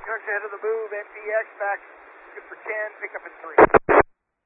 Junction ahead of the move, NTX back, good for 10, pick up at 3.